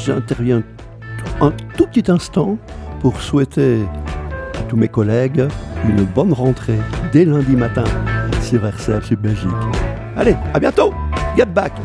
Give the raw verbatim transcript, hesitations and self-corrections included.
j'interviens un tout petit instant pour souhaiter à tous mes collègues une bonne rentrée dès lundi matin sur R C F Sud Belgique. Allez, à bientôt. Get back.